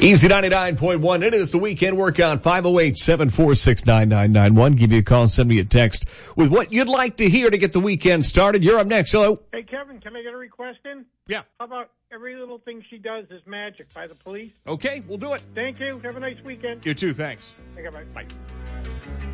Easy 99.1. It is the weekend workout. 508-746-9991. Give you a call and send me a text with what you'd like to hear to get the weekend started. You're up next. Hello. Hey, Kevin, can I get a request in? Yeah. How about Every Little Thing She Does Is Magic by The Police? Okay, we'll do it. Thank you. Have a nice weekend. You too. Thanks. Okay, bye. Bye.